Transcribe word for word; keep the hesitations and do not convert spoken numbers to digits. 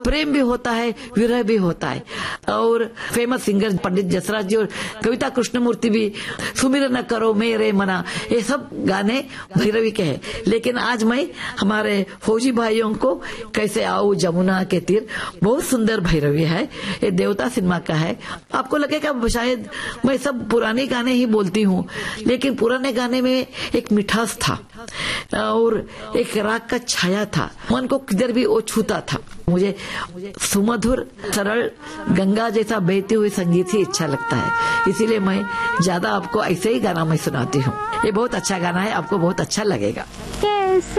प्रेम भी होता है, विरह भी होता है। और फेमस सिंगर पंडित जसराज जी और कविता कृष्णमूर्ति भी सुमिर न करो मेरे मना, ये सब गाने भैरवी के हैं। लेकिन आज मैं हमारे फौजी भाइयों को कैसे आओ जमुना के तीर, बहुत सुंदर भैरवी है, ये देवता सिनेमा का है। आपको लगेगा शायद मैं सब पुराने गाने ही बोलती हूँ, लेकिन पुराने गाने में एक मिठास था और एक राग का छाया था, मन को किधर भी वो छूता था। मुझे सुमधुर सरल गंगा जैसा बहते हुए संगीत ही अच्छा लगता है, इसीलिए मैं ज्यादा आपको ऐसे ही गाना मैं सुनाती हूँ। ये बहुत अच्छा गाना है, आपको बहुत अच्छा लगेगा।